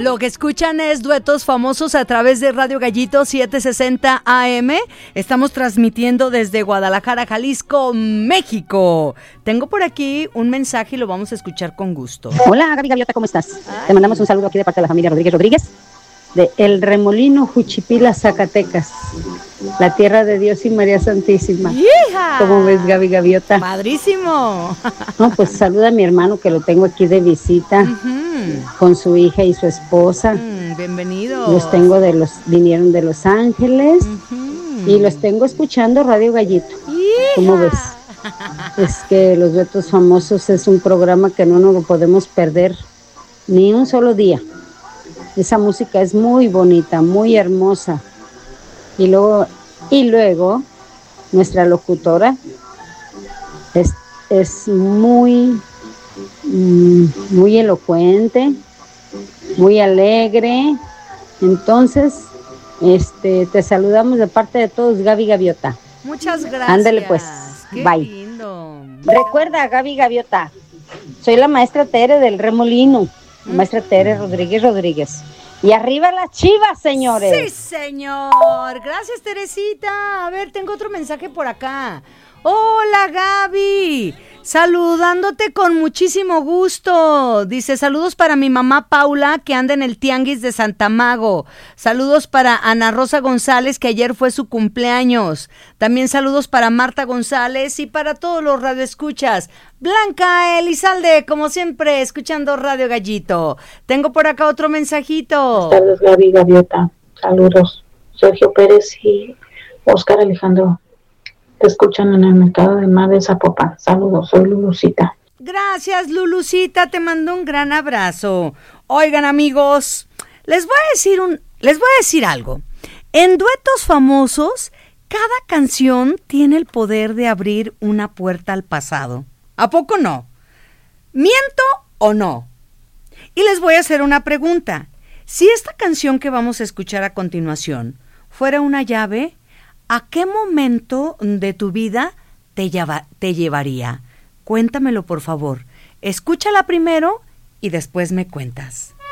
Lo que escuchan es Duetos Famosos a través de Radio Gallito 760 AM. Estamos transmitiendo desde Guadalajara, Jalisco, México. Tengo por aquí un mensaje y lo vamos a escuchar con gusto. Hola, Gaby Gaviota, ¿cómo estás? Te mandamos un saludo aquí de parte de la familia Rodríguez, de El Remolino, Juchipila, Zacatecas, la tierra de Dios y María Santísima. ¡Hija! ¿Cómo ves, Gaby Gaviota? ¡Padrísimo! No, pues saluda a mi hermano que lo tengo aquí de visita, con su hija y su esposa. Bienvenido. Vinieron de Los Ángeles y los tengo escuchando Radio Gallito. ¡Hija! ¿Cómo ves? Es que Los Duetos Famosos es un programa que no nos lo podemos perder ni un solo día. Esa música es muy bonita, muy hermosa. Y luego nuestra locutora es muy elocuente, muy alegre. Entonces, te saludamos de parte de todos, Gaby Gaviota. Muchas gracias. Ándale pues. Qué bye. Lindo. Recuerda, Gaby Gaviota, soy la maestra Tere del Remolino, maestra Tere Rodríguez. Y arriba las Chivas, señores. Sí, señor. Gracias, Teresita. A ver, tengo otro mensaje por acá. Hola, Gaby. Saludándote con muchísimo gusto. Dice, saludos para mi mamá Paula, que anda en el Tianguis de Santa Mago. Saludos para Ana Rosa González, que ayer fue su cumpleaños. También saludos para Marta González y para todos los radioescuchas. Blanca Elizalde, como siempre, escuchando Radio Gallito. Tengo por acá otro mensajito. Buenas tardes, Gaby Gaviota. Saludos. Sergio Pérez y Oscar Alejandro. Te escuchan en el mercado de Mar de Zapopan. Saludos, soy Lulucita. Gracias, Lulucita, te mando un gran abrazo. Oigan, amigos, les voy a decir algo. En Duetos Famosos, cada canción tiene el poder de abrir una puerta al pasado. ¿A poco no? ¿Miento o no? Y les voy a hacer una pregunta. Si esta canción que vamos a escuchar a continuación fuera una llave, ¿a qué momento de tu vida te llevaría? Cuéntamelo, por favor. Escúchala primero y después me cuentas.